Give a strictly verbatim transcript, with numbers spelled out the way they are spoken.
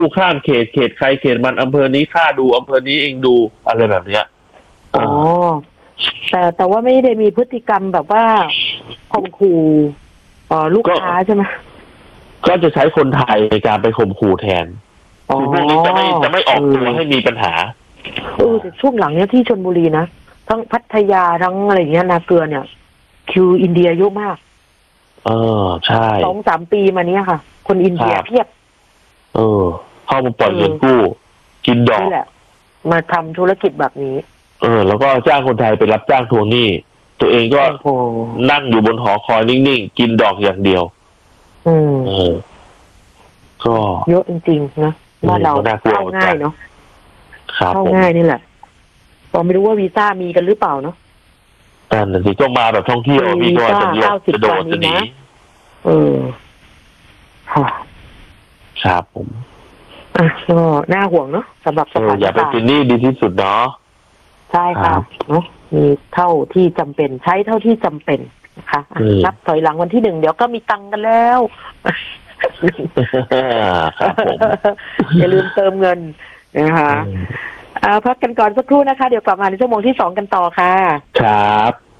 ข้ามเขตเขตใครเขตมันอำเภอนี้ข้าดูอำเภอนี้เองดูอะไรแบบเนี้ยอ๋อแต่แต่ว่าไม่ได้มีพฤติกรรมแบบว่าข่มขู่อ๋อลูกค้าใช่ไหมก็จะใช้คนไทยในการไปข่มขู่แทนคือพวกนี้จะไม่จะไม่ออกตัวให้มีปัญหาเออแต่ช่วงหลังเนี้ยที่ชลบุรีนะทั้งพัทยาทั้งอะไรเงี้ยนาเกลือเนี่ยคิวอินเดียเยอะมากเออใช่สองสามปีมาเนี้ยค่ะคนอินเดียเพียบเออเข้ามาปล่อยเงินกู้กินดอกนี่แหละมาทำธุรกิจแบบนี้เออแล้วก็จ้างคนไทยไปรับจ้างทวงหนี้ตัวเองก็นั่งอยู่บนหอคอยนิ่งๆกินดอกอย่างเดียวอืมเออก็เยอะจริงๆนะบ้านเราเข้าง่ายเนาะเข้าง่ายนี่แหละก็ไม่รู้ว่าวีซ่ามีกันหรือเปล่าเนาะแต่นั่นสิก็มาแบบท่องเที่ยวพี่ก็จะเดียวจะโดดจะหนีเออค่ะครับผมอ่ะก็น่าห่วงเนาะสำหรับสถานการณ์อย่าไปเป็นหนี้ดีที่สุดเนาะใช่ค่ะเนาะมีเท่าที่จำเป็นใช้เท่าที่จำเป็นนะคะนับถอยหลังวันที่หนึ่งเดี๋ยวก็มีตังค์กันแล้วครับผมอย่าลืมเติมเงินนะคะเอาพักกันก่อนสักครู่นะคะเดี๋ยวกลับมาในชั่วโมงที่สองกันต่อค่ะครับ